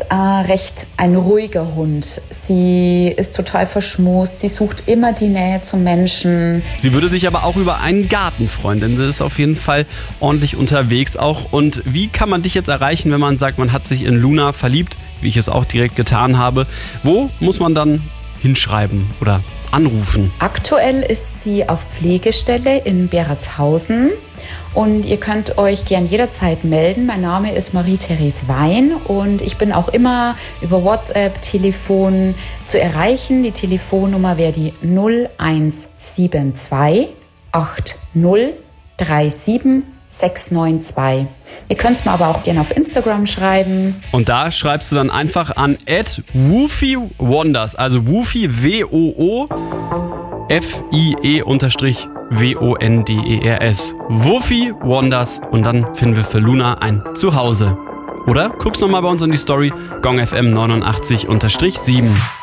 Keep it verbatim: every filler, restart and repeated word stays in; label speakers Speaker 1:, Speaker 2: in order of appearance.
Speaker 1: äh, recht ein ruhiger Hund. Sie ist total verschmust, sie sucht immer die Nähe zum Menschen.
Speaker 2: Sie würde sich aber auch über einen Garten freuen, denn sie ist auf jeden Fall ordentlich unterwegs auch. Und wie kann man dich jetzt erreichen, wenn man sagt, man hat sich in Luna verliebt, wie ich es auch direkt getan habe? Wo muss man dann hinschreiben oder anrufen?
Speaker 1: Aktuell ist sie auf Pflegestelle in Beratshausen und ihr könnt euch gern jederzeit melden. Mein Name ist Marie-Therese Wein und ich bin auch immer über WhatsApp, Telefon zu erreichen. Die Telefonnummer wäre die null eins sieben zwei acht null drei sieben sechs neun zwei. Ihr könnt es mir aber auch gerne auf Instagram schreiben.
Speaker 2: Und da schreibst du dann einfach an at woofywonders, also Woofy, W O O F I E unterstrich W O N D E R S. Woofy Wonders und dann finden wir für Luna ein Zuhause. Oder guckst nochmal bei uns in die Story, Gong F M neunundachtzig sieben.